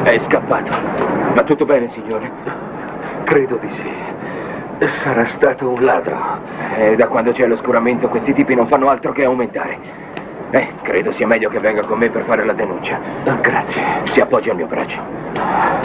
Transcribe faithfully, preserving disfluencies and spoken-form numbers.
È scappato. Va tutto bene, signore? Credo di sì. Sarà stato un ladro. E da quando c'è l'oscuramento questi tipi non fanno altro che aumentare. Eh, credo sia meglio che venga con me per fare la denuncia. Grazie. Si appoggia al mio braccio.